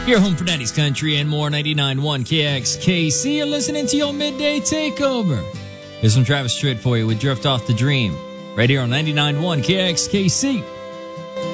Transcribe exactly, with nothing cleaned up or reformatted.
Your home for nineties country and more. Ninety-nine point one K X K C. You're listening to your midday takeover. Here's some Travis Tritt for you with Drift Off the Dream. Right here on ninety-nine point one K X K C.